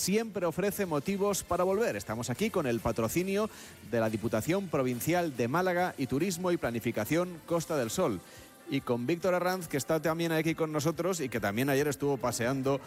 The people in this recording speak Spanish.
siempre ofrece motivos para volver. Estamos aquí con el patrocinio de la Diputación Provincial de Málaga y Turismo y Planificación Costa del Sol. Y con Víctor Herranz, que está también aquí con nosotros y que también ayer estuvo paseando